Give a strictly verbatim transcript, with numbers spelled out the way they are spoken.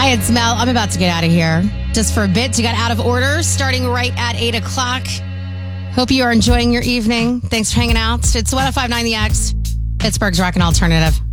Hi, it's Mel. I'm about to get out of here just for a bit. You got Out of Order starting right at eight o'clock. Hope you are enjoying your evening. Thanks for hanging out. It's one oh five point nine The X, Pittsburgh's Rock and Alternative.